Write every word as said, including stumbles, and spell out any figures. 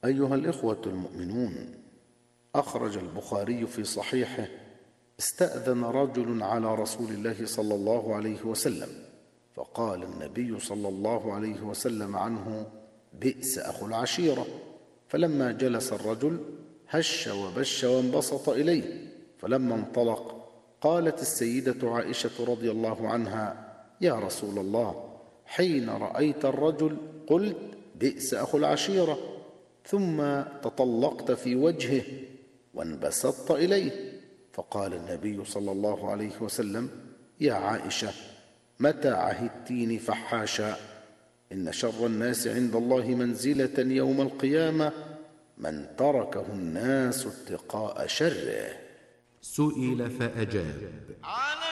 أيها الإخوة المؤمنون، أخرج البخاري في صحيحه: استأذن رجل على رسول الله صلى الله عليه وسلم، فقال النبي صلى الله عليه وسلم عنه: بئس أخو العشيرة. فلما جلس الرجل هش وبش وانبسط إليه، فلما انطلق قالت السيدة عائشة رضي الله عنها: يا رسول الله، حين رأيت الرجل قلت بئس أخو العشيرة، ثم تطلقت في وجهه وانبسطت إليه. فقال النبي صلى الله عليه وسلم: يا عائشة، متى عهدتيني فحاشا؟ إن شر الناس عند الله منزلة يوم القيامة من تركه الناس اتقاء شره. سئل فأجاب: